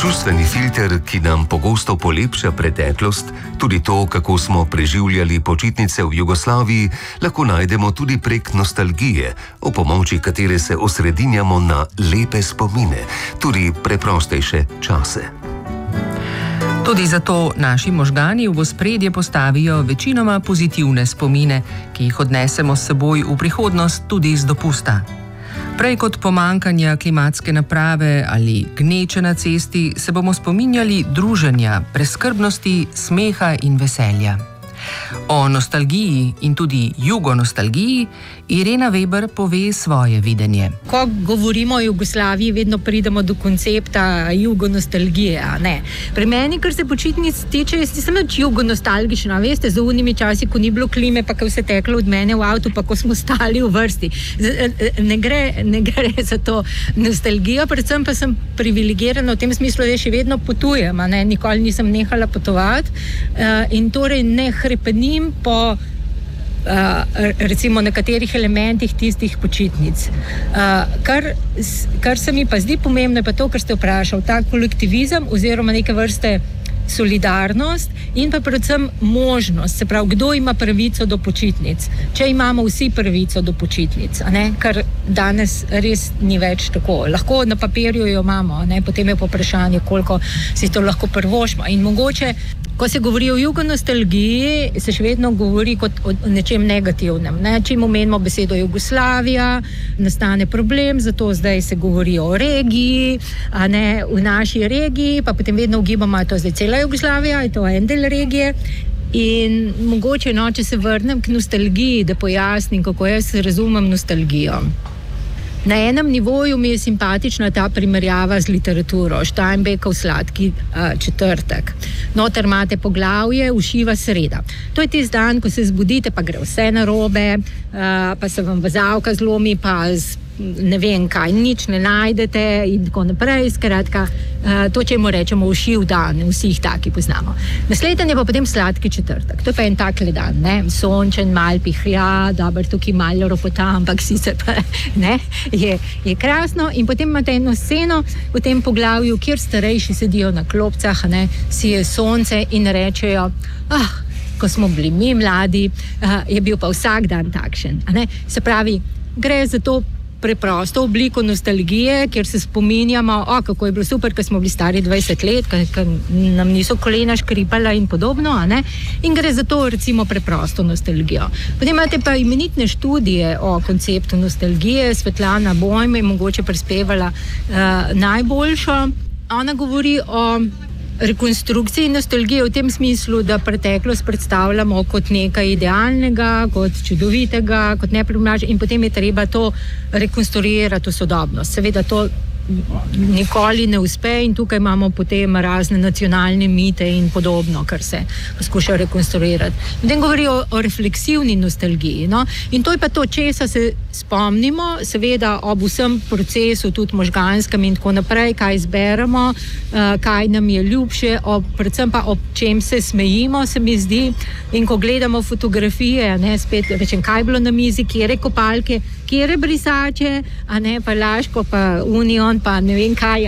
Čustveni filter, ki nam pogosto polepša preteklost, tudi to, kako smo preživljali počitnice v Jugoslaviji, lahko najdemo tudi prek nostalgije, o pomoči katere se osredinjamo na lepe spomine, tudi preprostejše čase. Tudi zato naši možgani v ospredje postavijo večinoma pozitivne spomine, ki jih odnesemo s seboj v prihodnost tudi z dopusta. Prej kot pomankanja klimatske naprave ali gneče na cesti, se bomo spominjali druženja, preskrbnosti, smeha in veselja. O nostalgiji in tudi jugonostalgiji Irena Weber pove svoje videnje. Ko govorimo o Jugoslaviji, vedno pridemo do koncepta jugonostalgije. Pri meni, kar se počitnic tiče, jaz nisem več jugonostalgična. Veste, za unimi časi, ko ni bilo klime, pa ko vse teklo od mene v avtu, pa ko smo stali v vrsti. Ne gre za to nostalgijo, predvsem pa sem privilegirana v tem smislu, da še vedno potujem. Nikoli nisem nehala potovati in torej ne hrepenim po recimo nekaterih elementih tistih počitnic. Kar se mi pa zdi pomembno, je pa to, kar ste vprašali, ta kolektivizem oziroma neke vrste solidarnost in pa predvsem možnost, se pravi, kdo ima pravico do počitnic. Če imamo vsi pravico do počitnic, kar danes res ni več tako. Lahko na papirju jo imamo, potem je pa vprašanje, koliko si to lahko privoščimo. In mogoče, ko se govori o jugonostalgiji, se še vedno govori kot o nečem negativnem. Čim omenimo besedo Jugoslavija, nastane problem, zato zdaj se govori o regiji, v naši regiji, pa potem vedno ugibamo, je to zdaj cela Jugoslavija, je to en del regije. In mogoče, če se vrnem k nostalgiji, da pojasnim, kako jaz razumem nostalgijo. Na enem nivoju mi je simpatična ta primerjava z literaturo, Steinbeckov Sladki četrtek. Noter imate poglavje Ušiva sreda. To je tisti dan, ko se zbudite, pa gre vse narobe, pa se vam vazalka zlomi, pa ne vem kaj, nič ne najdete in tako naprej. Skratka, to, čemu rečemo ušiv dan, vsi jih taki poznamo. Naslednji je pa potem Sladki četrtek. To je pa en takle dan, sončen, mal pihlja, dober, tukaj malo ropota, ampak sicer pa, je krasno. In potem imate eno sceno v tem poglavju, kjer starejši sedijo na klopcah, sije sonce in rečejo, ko smo bili mi mladi, je bil pa vsak dan takšen. Se pravi, gre za to preprosto obliko nostalgije, kjer se spominjamo, kako je bilo super, ko smo bili stari 20 let, ko nam niso kolena škripala in podobno, in gre za to recimo preprosto nostalgijo. Potem imate pa imenitne študije o konceptu nostalgije, Svetlana Bojm je mogoče prispevala najboljšo. Ona govori o rekonstrukciji nostalgije v tem smislu, da preteklost predstavljamo kot nekaj idealnega, kot čudovitega, kot nepremlažnega in potem je treba to rekonstruirati v sodobnost. Seveda to nikoli ne uspe in tukaj imamo potem razne nacionalne mite in podobno, kar se poskuša rekonstruirati. Potem govori o refleksivni nostalgiji. In to je pa to, česa se spomnimo, seveda ob vsem procesu, tudi možganskem in tako naprej, kaj izberemo, kaj nam je ljubše, predvsem pa ob čem se smejimo, se mi zdi. In ko gledamo fotografije, spet rečem, kaj je bilo na mizi, kjere kopalke, kjere brisače, pa Laško, pa Union, pa ne vem kaj,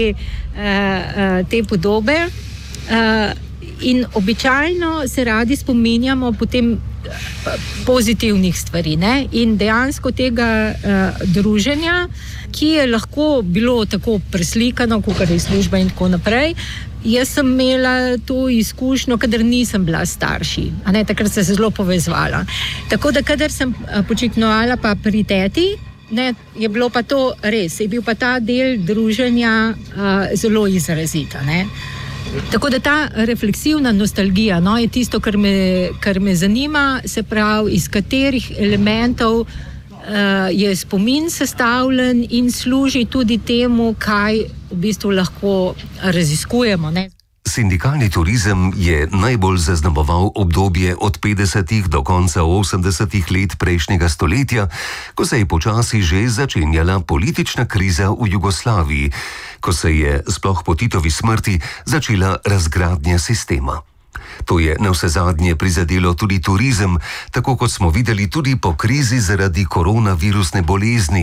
te podobe. In običajno se radi spominjamo potem pozitivnih stvari. In dejansko tega druženja, ki je lahko bilo tako preslikano, kakor je služba in tako naprej. Jaz sem imela to izkušnjo, kadar nisem bila starši, takrat sem se zelo povezovala. Tako da, kadar sem počitnovala pa pri teti, je bilo pa to res, je bil pa ta del druženja zelo izrazit. Tako da ta refleksivna nostalgija je tisto, kar me zanima, se pravi, iz katerih elementov je spomin sestavljen in služi tudi temu, kaj v bistvu lahko raziskujemo. Sindikalni turizem je najbolj zaznamoval obdobje od 50. do konca 80. let prejšnjega stoletja, ko se je počasi že začenjala politična kriza v Jugoslaviji, ko se je sploh po Titovi smrti začela razgradnja sistema. To je navsezadnje prizadelo tudi turizem, tako kot smo videli tudi po krizi zaradi koronavirusne bolezni,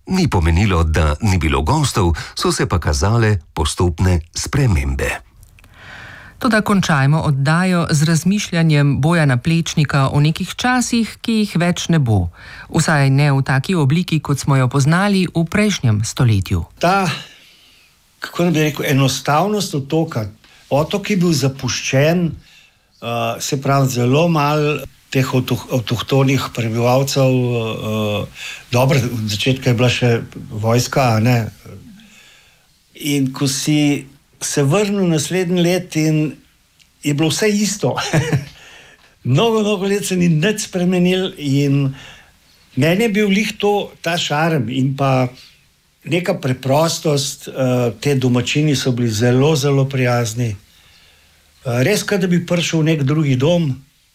Ni pomenilo, da ni bilo gostov, so se pa kazale postopne spremembe. Toda končajmo oddajo z razmišljanjem Bojana Plečnika o nekih časih, ki jih več ne bo. Vsaj ne v taki obliki, kot smo jo poznali v prejšnjem stoletju. Ta, kako bi rekel, enostavnost otoka. Otok je bil zapuščen, se pravi zelo malo teh avtohtonih prebivalcev. Dobro, v začetku je bila še vojska, ne? In ko si se vrnil naslednji let in je bilo vse isto. Mnogo let se ni nič spremenil in meni je bil lih ta šarm in pa neka preprostost. Te domačini so bili zelo, zelo prijazni. Res, da bi prišel v nek drugi dom.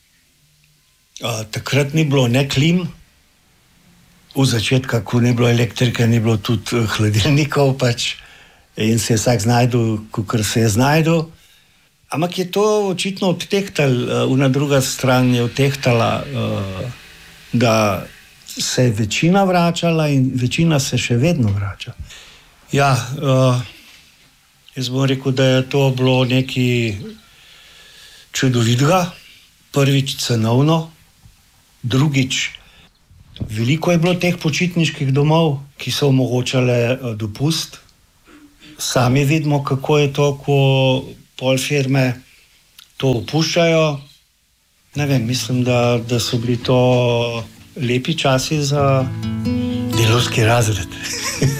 Takrat ni bilo ne klim. V začetku, ko ni bilo elektrike, ni bilo tudi hladilnikov pač. In se je vsak znajdel, kakor se je znajdel. Ampak je to očitno odtehtalo, na druga stran je odtehtala, da se je večina vračala in večina se še vedno vrača. Ja, jaz bom rekel, da je to bilo nekaj čudovitega. Prvič cenovno, drugič veliko je bilo teh počitniških domov, ki so omogočale dopust. Sami vidimo, kako je to, ko pol firme to opuščajo. Ne vem, mislim, da so bili to lepi časi za delavski razred.